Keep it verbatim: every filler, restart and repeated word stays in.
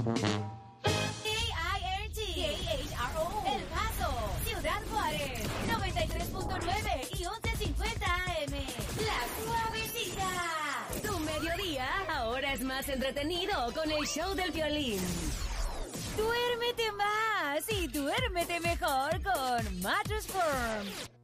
K I R G, K H R O, El Paso, Ciudad Juárez, noventa y tres punto nueve y once cincuenta A M. La Suavecita. Tu mediodía ahora es más entretenido con el show del violín. Duérmete más y duérmete mejor con Mattress Firm.